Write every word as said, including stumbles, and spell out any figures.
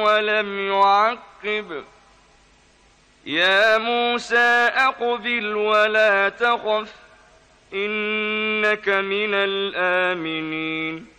ولم يعقب. يا موسى أقبل ولا تخف إنك من الآمنين